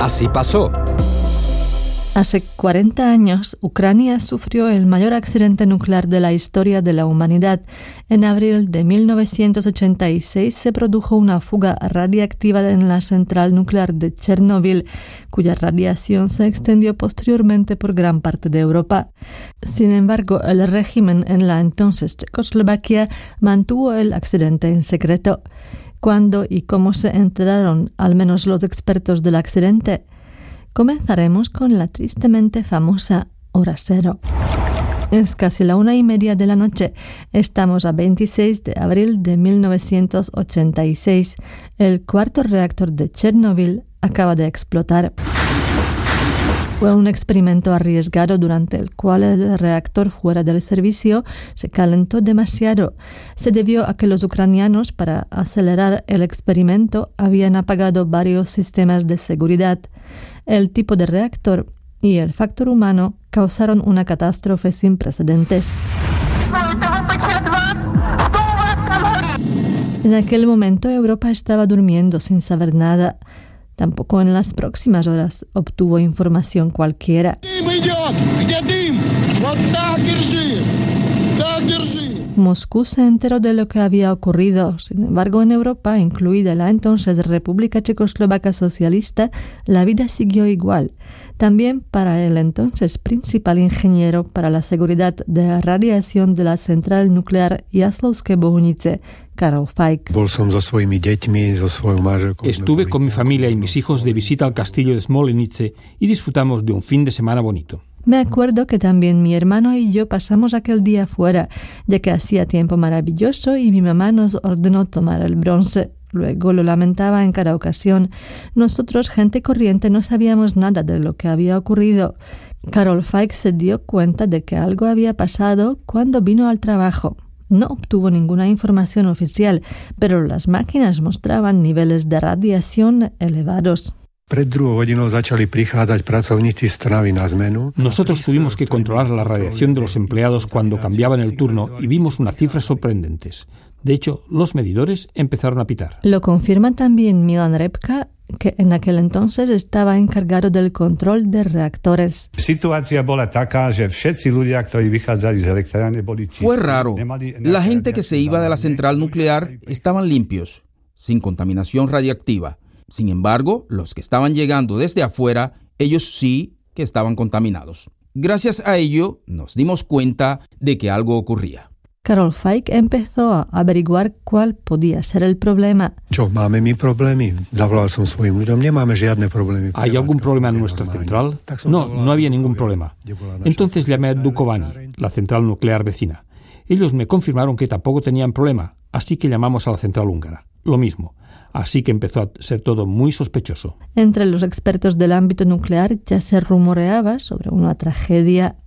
Así pasó. Hace 40 años, Ucrania sufrió el mayor accidente nuclear de la historia de la humanidad. En abril de 1986 se produjo una fuga radiactiva en la central nuclear de Chernóbil, cuya radiación se extendió posteriormente por gran parte de Europa. Sin embargo, el régimen en la entonces Checoslovaquia mantuvo el accidente en secreto. ¿Cuándo y cómo se enteraron, al menos los expertos del accidente? Comenzaremos con la tristemente famosa hora cero. Es casi la 1:30 de la noche. Estamos a 26 de abril de 1986. El cuarto reactor de Chernóbil acaba de explotar. Fue un experimento arriesgado durante el cual el reactor fuera del servicio se calentó demasiado. Se debió a que los ucranianos, para acelerar el experimento, habían apagado varios sistemas de seguridad. El tipo de reactor y el factor humano causaron una catástrofe sin precedentes. En aquel momento Europa estaba durmiendo sin saber nada. Tampoco en las próximas horas obtuvo información cualquiera. Moscú se enteró de lo que había ocurrido. Sin embargo, en Europa, incluida la entonces República Checoslovaca Socialista, la vida siguió igual. También para el entonces principal ingeniero para la seguridad de radiación de la central nuclear Jaslovské Bohunice, Karol Fajk. Estuve con mi familia y mis hijos de visita al castillo de Smolenice y disfrutamos de un fin de semana bonito. Me acuerdo que también mi hermano y yo pasamos aquel día fuera, ya que hacía tiempo maravilloso y mi mamá nos ordenó tomar el bronce. Luego lo lamentaba en cada ocasión. Nosotros, gente corriente, no sabíamos nada de lo que había ocurrido. Karol Fajk se dio cuenta de que algo había pasado cuando vino al trabajo. No obtuvo ninguna información oficial, pero las máquinas mostraban niveles de radiación elevados. Nosotros tuvimos que controlar la radiación de los empleados cuando cambiaban el turno y vimos unas cifras sorprendentes. De hecho, los medidores empezaron a pitar. Lo confirma también Milan Repka, que en aquel entonces estaba encargado del control de reactores. Fue raro. La gente que se iba de la central nuclear estaban limpios, sin contaminación radiactiva. Sin embargo, los que estaban llegando desde afuera, ellos sí que estaban contaminados. Gracias a ello, nos dimos cuenta de que algo ocurría. Karol Fajk empezó a averiguar cuál podía ser el problema. ¿Hay algún problema en nuestra central? No había ningún problema. Entonces llamé a Dukovany, la central nuclear vecina. Ellos me confirmaron que tampoco tenían problema, así que llamamos a la central húngara. Lo mismo. Así que empezó a ser todo muy sospechoso. Entre los expertos del ámbito nuclear ya se rumoreaba sobre una tragedia.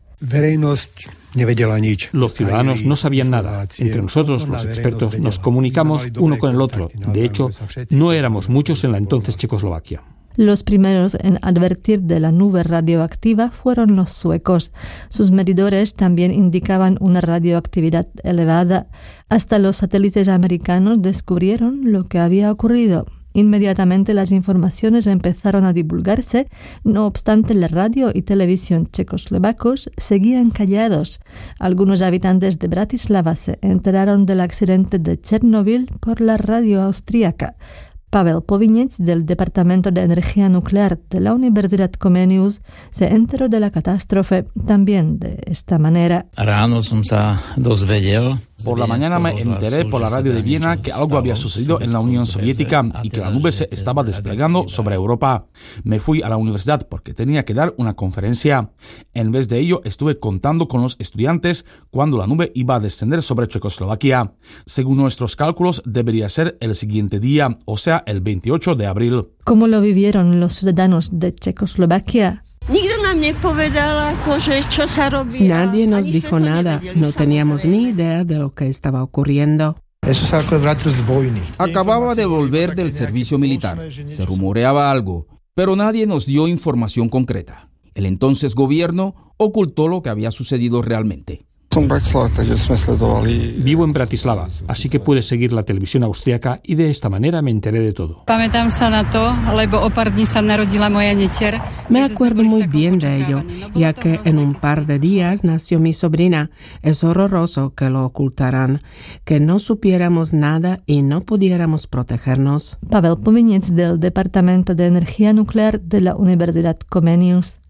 Los ciudadanos no sabían nada. Entre nosotros, los expertos, nos comunicamos uno con el otro. De hecho, no éramos muchos en la entonces Checoslovaquia. Los primeros en advertir de la nube radioactiva fueron los suecos. Sus medidores también indicaban una radioactividad elevada. Hasta los satélites americanos descubrieron lo que había ocurrido. Inmediatamente las informaciones empezaron a divulgarse, no obstante la radio y televisión checoslovacos seguían callados. Algunos habitantes de Bratislava se enteraron del accidente de Chernóbil por la radio austríaca. Pavel Povinec, del Departamento de Energía Nuclear de la Universidad Comenius, se enteró de la catástrofe también de esta manera. Por la mañana me enteré por la radio de Viena que algo había sucedido en la Unión Soviética y que la nube se estaba desplegando sobre Europa. Me fui a la universidad porque tenía que dar una conferencia. En vez de ello, estuve contando con los estudiantes cuando la nube iba a descender sobre Checoslovaquia. Según nuestros cálculos, debería ser el siguiente día, o sea, el 28 de abril. ¿Cómo lo vivieron los ciudadanos de Checoslovaquia? Nadie nos dijo nada, no teníamos ni idea de lo que estaba ocurriendo. Acababa de volver del servicio militar, se rumoreaba algo, pero nadie nos dio información concreta. El entonces gobierno ocultó lo que había sucedido realmente. Vivo en Bratislava, así que puedes seguir la televisión austriaca y de esta manera me enteré de todo. Me acuerdo muy bien de ello, ya que en un par de días nació mi sobrina. Es horroroso que lo ocultaran, que no supiéramos nada y no pudiéramos protegernos. Pavel Povinec del Departamento de Energía Nuclear de la Universidad Comenius.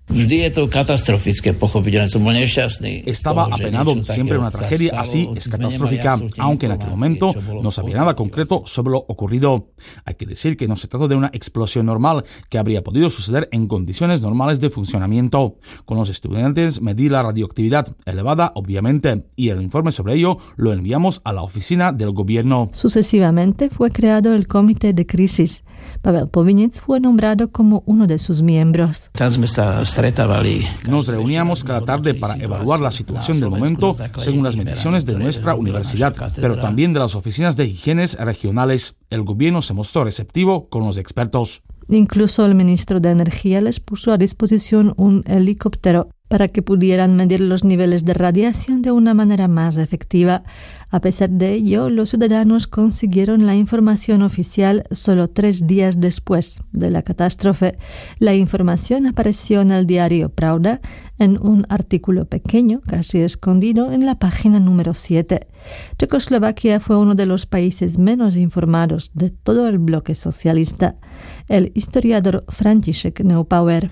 Estaba apenado, siempre una tragedia así es catastrófica, aunque en aquel momento no sabía nada concreto sobre lo ocurrido. Hay que decir que no se trató de una explosión normal que habría podido suceder en condiciones normales de funcionamiento. Con los estudiantes medí la radioactividad elevada, obviamente, y el informe sobre ello lo enviamos a la oficina del gobierno. Sucesivamente fue creado el Comité de Crisis. Pavel Povinec fue nombrado como uno de sus miembros. Nos reuníamos cada tarde para evaluar la situación del momento según las mediciones de nuestra universidad, pero también de las oficinas de higiene regionales. El gobierno se mostró receptivo con los expertos. Incluso el ministro de Energía les puso a disposición un helicóptero para que pudieran medir los niveles de radiación de una manera más efectiva. A pesar de ello, los ciudadanos consiguieron la información oficial solo 3 días después de la catástrofe. La información apareció en el diario Pravda en un artículo pequeño, casi escondido, en la página número 7. Checoslovaquia fue uno de los países menos informados de todo el bloque socialista. El historiador František Neupauer.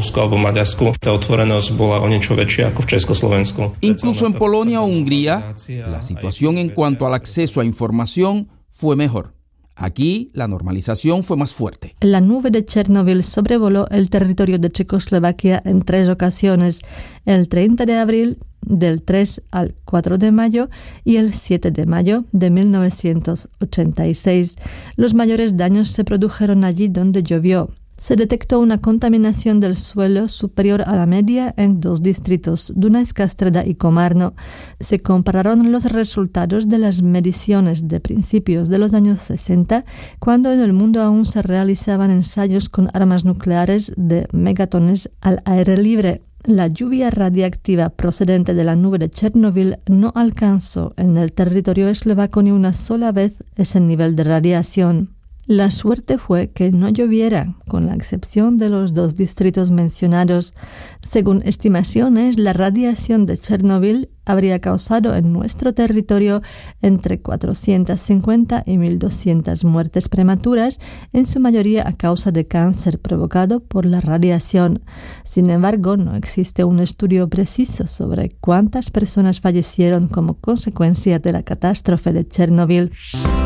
Incluso en Polonia o Hungría, la situación en cuanto al acceso a información fue mejor. Aquí la normalización fue más fuerte. La nube de Chernobyl sobrevoló el territorio de Checoslovaquia en 3 ocasiones, el 30 de abril, del 3 al 4 de mayo y el 7 de mayo de 1986. Los mayores daños se produjeron allí donde llovió. Se detectó una contaminación del suelo superior a la media en 2 distritos, Dunajská Streda y Komárno. Se compararon los resultados de las mediciones de principios de los años 60, cuando en el mundo aún se realizaban ensayos con armas nucleares de megatones al aire libre. La lluvia radiactiva procedente de la nube de Chernobyl no alcanzó en el territorio eslovaco ni una sola vez ese nivel de radiación. La suerte fue que no lloviera, con la excepción de los 2 distritos mencionados. Según estimaciones, la radiación de Chernobyl habría causado en nuestro territorio entre 450 y 1.200 muertes prematuras, en su mayoría a causa de cáncer provocado por la radiación. Sin embargo, no existe un estudio preciso sobre cuántas personas fallecieron como consecuencia de la catástrofe de Chernobyl.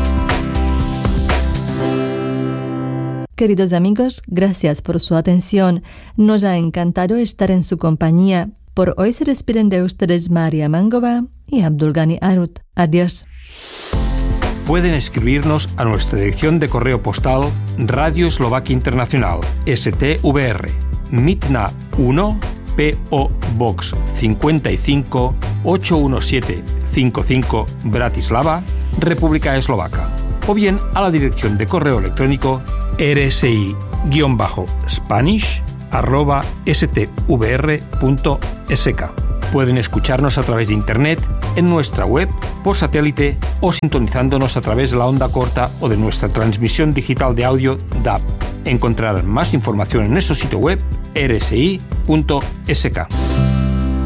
Queridos amigos, gracias por su atención. Nos ha encantado estar en su compañía. Por hoy se despiden de ustedes María Mangova y Abdulgani Arut. Adiós. Pueden escribirnos a nuestra dirección de correo postal Radio Eslovaquia Internacional, STVR, Mitna 1, P.O. Box 55 81755, Bratislava, República Eslovaca. O bien a la dirección de correo electrónico rsi-spanish@stvr.sk. Pueden escucharnos a través de internet, en nuestra web, por satélite o sintonizándonos a través de la onda corta o de nuestra transmisión digital de audio DAB. Encontrarán más información en nuestro sitio web rsi.sk.